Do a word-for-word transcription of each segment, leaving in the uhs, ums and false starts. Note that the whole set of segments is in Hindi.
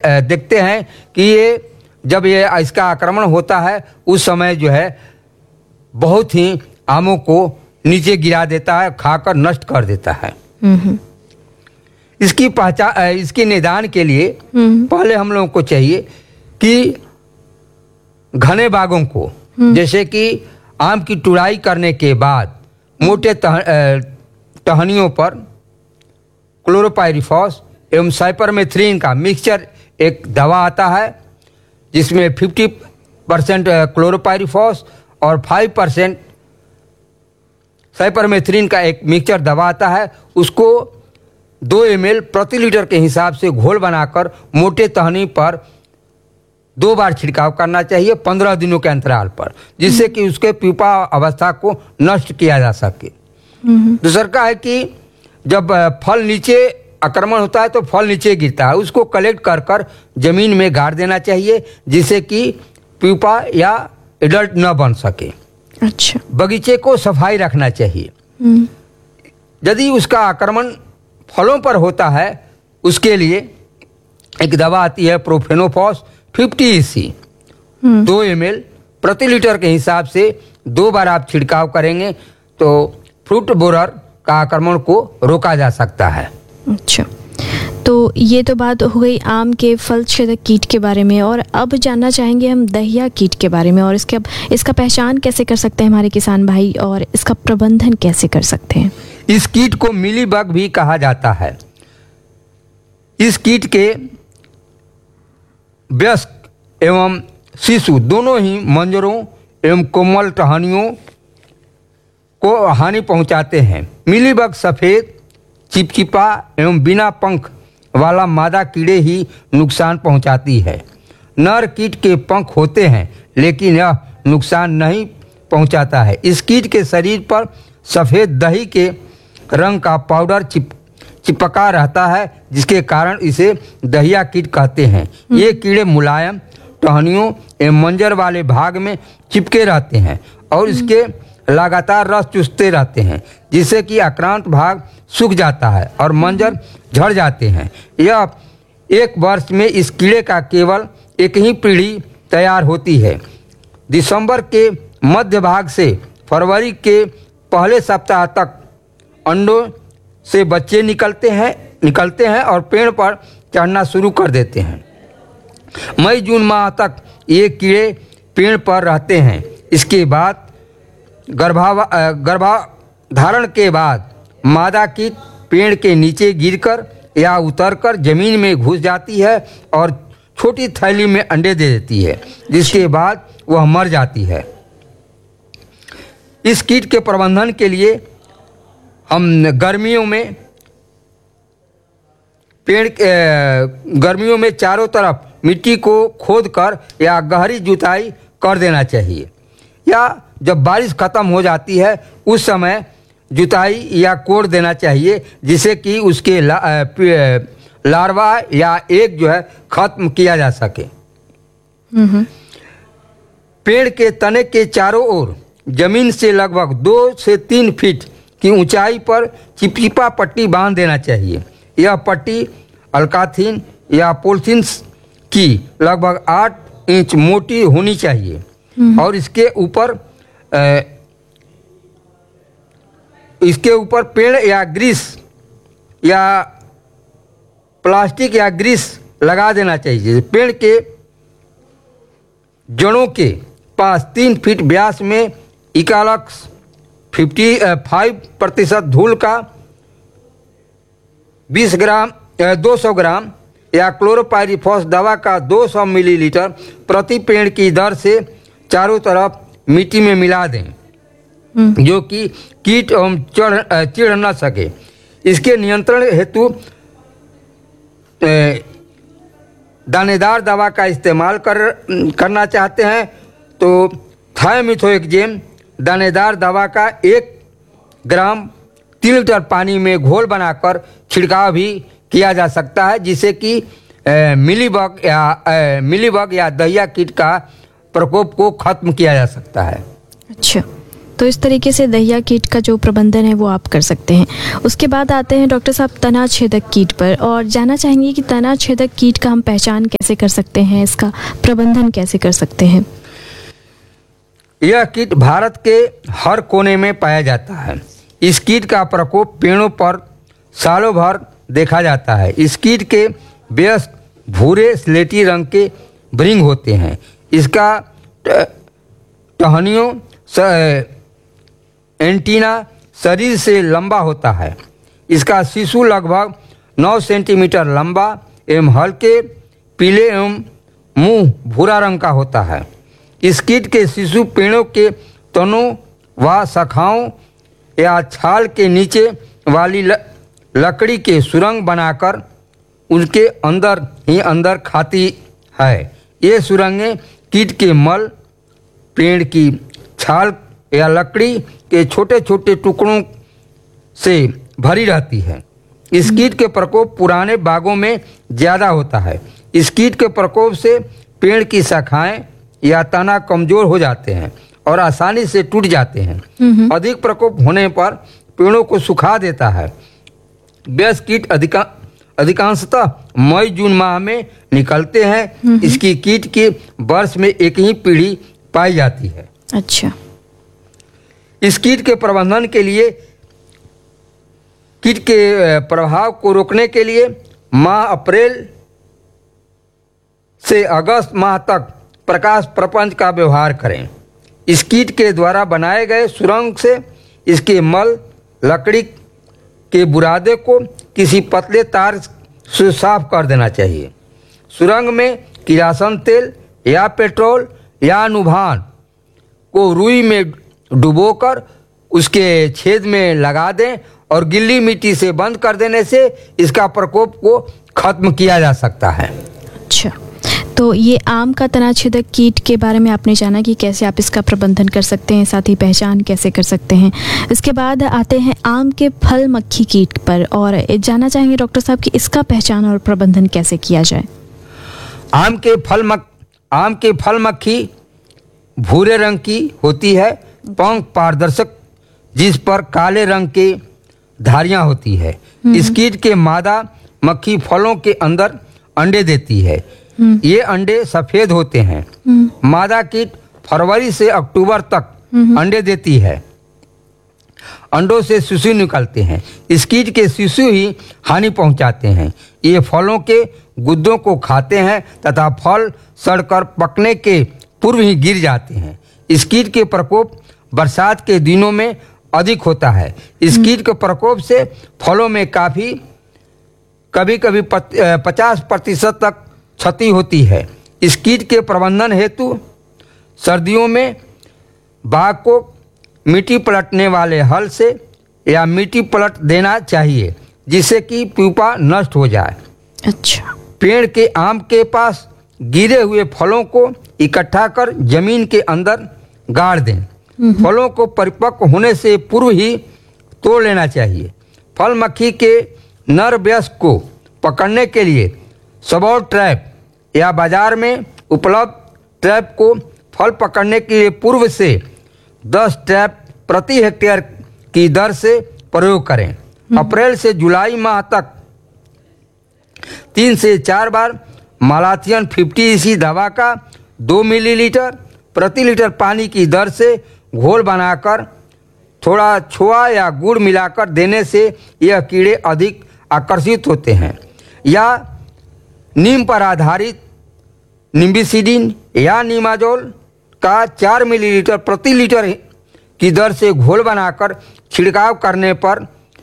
देखते हैं कि ये जब ये इसका आक्रमण होता है उस समय जो है बहुत ही आमों को नीचे गिरा देता है, खाकर नष्ट कर देता है। इसकी पहचान इसके निदान के लिए पहले हम लोगों को चाहिए कि घने बागों को, जैसे कि आम की तुड़ाई करने के बाद मोटे तह, टहनियों पर क्लोरोपाइरिफॉस एवं साइपरमेथ्रिन का मिक्सचर एक दवा आता है जिसमें पचास परसेंट क्लोरोपाइरिफॉस और पाँच परसेंट साइपरमेथ्रिन का एक मिक्सचर दवा आता है। उसको दो एम एल प्रति लीटर के हिसाब से घोल बनाकर मोटे टहनी पर दो बार छिड़काव करना चाहिए पंद्रह दिनों के अंतराल पर, जिससे कि उसके प्यूपा अवस्था को नष्ट किया जा सके। दूसरा का है कि जब फल नीचे आक्रमण होता है तो फल नीचे गिरता है, उसको कलेक्ट कर कर जमीन में गाड़ देना चाहिए जिससे कि प्यूपा या एडल्ट न बन सके। अच्छा। बगीचे को सफाई रखना चाहिए। यदि उसका आक्रमण फलों पर होता है उसके लिए एक दवा आती है प्रोफेनोफॉस पचास ईसी, दो एम एल प्रति लीटर के हिसाब से दो बार आप छिड़काव करेंगे तो फ्रूट बोरर का आक्रमण को रोका जा सकता है। अच्छा, तो ये तो बात हो गई आम के फल छेदक कीट के बारे में, और अब जानना चाहेंगे हम दहिया कीट के बारे में, और इसके इसका पहचान कैसे कर सकते हैं हमारे किसान भाई, और इसका प्रबंधन कैसे कर सकते हैं? इस कीट को मिलीबग भी कहा जाता है। इस कीट के वयस्क एवं शिशु दोनों ही मंजरों एवं कोमल टहनियों को हानि पहुंचाते हैं। मिलीबग सफ़ेद, चिपचिपा एवं बिना पंख वाला मादा कीड़े ही नुकसान पहुंचाती है। नर कीट के पंख होते हैं लेकिन यह नुकसान नहीं पहुंचाता है। इस कीट के शरीर पर सफ़ेद दही के रंग का पाउडर चिप चिपका रहता है जिसके कारण इसे दहिया कीट कहते हैं। ये कीड़े मुलायम टहनियों एवं मंजर वाले भाग में चिपके रहते हैं और इसके लगातार रस चूसते रहते हैं जिससे कि आक्रांत भाग सूख जाता है और मंजर झड़ जाते हैं। यह एक वर्ष में इस कीड़े का केवल एक ही पीढ़ी तैयार होती है। दिसंबर के मध्य भाग से फरवरी के पहले सप्ताह तक अंडों से बच्चे निकलते हैं निकलते हैं और पेड़ पर चढ़ना शुरू कर देते हैं। मई जून माह तक ये कीड़े पेड़ पर रहते हैं। इसके बाद गर्भा गर्भाधारण के बाद मादा कीट पेड़ के नीचे गिरकर या उतरकर जमीन में घुस जाती है और छोटी थैली में अंडे दे देती है जिसके बाद वह मर जाती है। इस कीट के प्रबंधन के लिए हम गर्मियों में पेड़ गर्मियों में चारों तरफ मिट्टी को खोदकर या गहरी जुताई कर देना चाहिए, या जब बारिश खत्म हो जाती है उस समय जुताई या कोड़ देना चाहिए जिससे कि उसके ला, लार्वा या एग जो है खत्म किया जा सके। पेड़ के तने के चारों ओर जमीन से लगभग दो से तीन फीट की ऊंचाई पर चिपचिपा पट्टी बांध देना चाहिए। यह पट्टी अल्काथीन या पॉलीथीन की लगभग आठ इंच मोटी होनी चाहिए और इसके ऊपर इसके ऊपर पेड़ या ग्रीस या प्लास्टिक या ग्रीस लगा देना चाहिए। पेड़ के जड़ों के पास तीन फीट व्यास में इकालक्स पचपन प्रतिशत धूल का बीस ग्राम दो सौ ग्राम या क्लोरोपाइरिफॉस दवा का दो सौ मिलीलीटर प्रति पेड़ की दर से चारों तरफ मिट्टी में मिला दें जो कि कीट एवं चढ़ चिढ़ न सके। इसके नियंत्रण हेतु दानेदार दवा का इस्तेमाल कर करना चाहते हैं तो थायोमिथोएक्जेम दानेदार दवा का एक ग्राम तीन लीटर पानी में घोल बनाकर छिड़काव भी किया जा सकता है जिससे कि मिलीबग या मिलीबग या दहिया कीट का प्रकोप को खत्म किया जा सकता है। अच्छा, तो इस तरीके से दहिया कीट का जो प्रबंधन है वो आप कर सकते हैं। उसके बाद आते हैं डॉक्टर साहब तना छेदक कीट पर, और जानना चाहेंगे कि तना छेदक कीट का हम पहचान कैसे कर सकते हैं, इसका प्रबंधन कैसे कर सकते हैं। यह कीट भारत के हर कोने में पाया जाता है। इस कीट का प्रकोप पेड़ों पर सालों भर देखा जाता है। इस कीट के वयस्क भूरे स्लेटी रंग के भृंग होते हैं। इसका टहनियों एंटीना शरीर से लंबा होता है। इसका शिशु लगभग नौ सेंटीमीटर लंबा एवं हल्के पीले एवं मुंह भूरा रंग का होता है। इस कीट के शिशु पेड़ों के तनों व शाखाओं या छाल के नीचे वाली ल, लकड़ी के सुरंग बनाकर उनके अंदर ही अंदर खाती है। ये सुरंगें कीट के मल, पेड़ की छाल या लकड़ी के छोटे छोटे टुकड़ों से भरी रहती है। इस कीट के प्रकोप पुराने बागों में ज़्यादा होता है। इस कीट के प्रकोप से पेड़ की शाखाएं या तना कमजोर हो जाते हैं और आसानी से टूट जाते हैं। अधिक प्रकोप होने पर पेड़ों को सुखा देता है। वयस्क कीट अधिका अधिकांशतः मई जून माह में निकलते हैं। इसकी कीट के वर्ष में एक ही पीढ़ी पाई जाती है। अच्छा। इस कीट के प्रबंधन के लिए, कीट के प्रभाव को रोकने के लिए माह अप्रैल से अगस्त माह तक प्रकाश प्रपंच का व्यवहार करें। इस कीट के द्वारा बनाए गए सुरंग से इसके मल, लकड़ी के बुरादे को किसी पतले तार से साफ कर देना चाहिए। सुरंग में किरासन तेल या पेट्रोल या अनुभवान को रुई में डुबोकर उसके छेद में लगा दें और गिल्ली मिट्टी से बंद कर देने से इसका प्रकोप को खत्म किया जा सकता है। अच्छा, तो ये आम का तना छेदक कीट के बारे में आपने जाना कि कैसे आप इसका प्रबंधन कर सकते हैं, साथ ही पहचान कैसे कर सकते हैं। इसके बाद आते हैं आम के फल मक्खी कीट पर, और जानना चाहेंगे डॉक्टर साहब कि इसका पहचान और प्रबंधन कैसे किया जाए। आम के फल मक आम के फल मक्खी भूरे रंग की होती है। पंख पारदर्शक, जिस पर काले रंग के धारियां होती है। इस कीट के मादा मक्खी फलों के अंदर अंडे देती है। ये अंडे सफेद होते हैं। मादा कीट फरवरी से अक्टूबर तक अंडे देती है। अंडों से शिशु निकलते हैं। इस कीट के शिशु ही हानि पहुंचाते हैं। ये फलों के गुद्दों को खाते हैं तथा फल सड़कर पकने के पूर्व ही गिर जाते हैं। इस कीट के प्रकोप बरसात के दिनों में अधिक होता है। इस कीट के प्रकोप से फलों में काफ़ी कभी कभी पचास प्रतिशत तक क्षति होती है। इस कीट के प्रबंधन हेतु सर्दियों में बाग को मिट्टी पलटने वाले हल से या मिट्टी पलट देना चाहिए, जिससे कि प्यूपा नष्ट हो जाए। अच्छा। पेड़ के आम के पास गिरे हुए फलों को इकट्ठा कर जमीन के अंदर गाड़ दें। फलों को परिपक्व होने से पूर्व ही तोड़ लेना चाहिए। फल मक्खी के नर वयस्क को पकड़ने के लिए सबौर ट्रैप या बाजार में उपलब्ध ट्रैप को फल पकड़ने के लिए पूर्व से दस ट्रैप प्रति हेक्टेयर की दर से प्रयोग करें। अप्रैल से जुलाई माह तक तीन से चार बार मालाथियन फिफ्टी इसी दवा का दो मिलीलीटर प्रति लीटर पानी की दर से घोल बनाकर थोड़ा छोआ या गुड़ मिलाकर देने से यह कीड़े अधिक आकर्षित होते हैं। या नीम पर आधारित निम्बिसिडिन या नीमाजोल का चार मिलीलीटर प्रति लीटर की दर से घोल बनाकर छिड़काव करने पर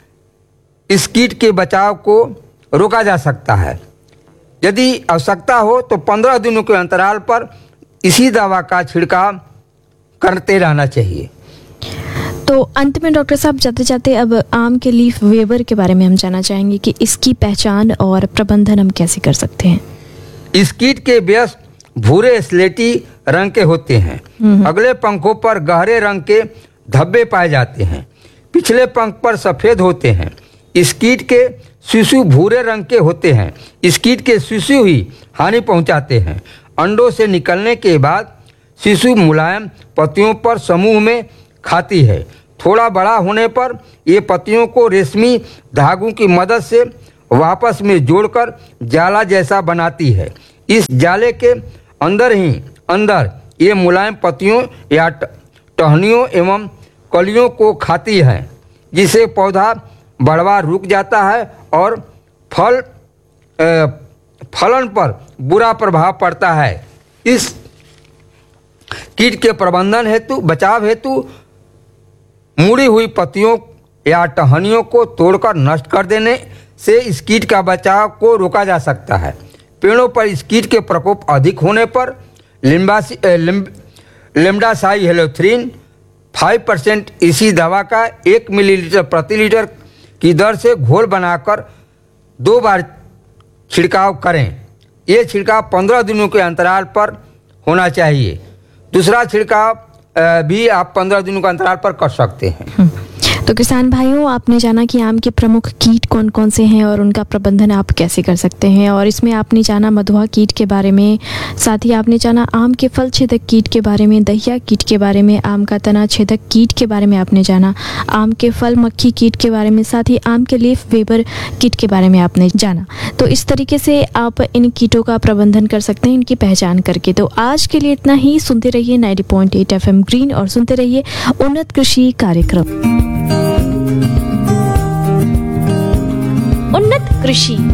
इस कीट के बचाव को रोका जा सकता है। यदि आवश्यकता हो तो पंद्रह दिनों के अंतराल पर इसी दवा का छिड़काव करते रहना चाहिए। तो अंत में डॉक्टर साहब जाते जाते अब आम के लीफ वेवर के बारे में हम जानना चाहेंगे कि इसकी पहचान और प्रबंधन हम कैसे कर सकते हैं। इस कीट के वयस्क भूरे स्लेटी रंग के होते हैं। अगले पंखों पर गहरे रंग के धब्बे पाए जाते हैं। पिछले पंख पर सफेद होते हैं। इस कीट के शिशु भूरे रंग के होते हैं। इस कीट के शिशु ही हानि पहुंचाते हैं। अंडों से निकलने के बाद शिशु मुलायम पत्तियों पर समूह में खाती है। थोड़ा बड़ा होने पर ये पत्तियों को रेशमी धागों की मदद से वापस में जोड़कर जाला जैसा बनाती है। इस जाले के अंदर ही अंदर ये मुलायम पत्तियों या टहनियों एवं कलियों को खाती है, जिससे पौधा बढ़वा रुक जाता है और फल फलन पर बुरा प्रभाव पड़ता है। इस कीट के प्रबंधन हेतु बचाव हेतु मुड़ी हुई पत्तियों या टहनियों को तोड़कर नष्ट कर देने से इस कीट का बचाव को रोका जा सकता है। पेड़ों पर इस कीट के प्रकोप अधिक होने पर लिम्बासी लिम्ब लिम्डासाई हेलोथ्रीन फाइव परसेंट इसी दवा का एक मिलीलीटर प्रति लीटर की दर से घोल बनाकर दो बार छिड़काव करें। ये छिड़काव पंद्रह दिनों के अंतराल पर होना चाहिए। दूसरा छिड़काव भी आप पंद्रह दिनों के अंतराल पर कर सकते हैं। तो किसान भाइयों, आपने जाना कि आम के प्रमुख कीट कौन कौन से हैं और उनका प्रबंधन आप कैसे कर सकते हैं, और इसमें आपने जाना मधुआ कीट के बारे में, साथ ही आपने जाना आम के फल छेदक कीट के बारे में, दहिया कीट के बारे में, आम का तना छेदक कीट के बारे में आपने जाना, आम के फल मक्खी कीट के बारे में, साथ ही आम के लीफ वेबर कीट के बारे में आपने जाना। तो इस तरीके से आप इन कीटों का प्रबंधन कर सकते हैं इनकी पहचान करके। तो आज के लिए इतना ही। सुनते रहिए ninety point eight F M green और सुनते रहिए उन्नत कृषि कार्यक्रम। उन्नत कृषि।